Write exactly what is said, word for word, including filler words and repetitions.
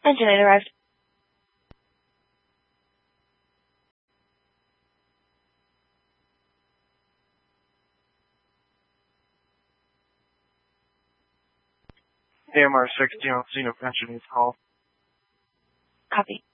Engine eight arrived. A M R sixteen on scene of engine needs call. Copy.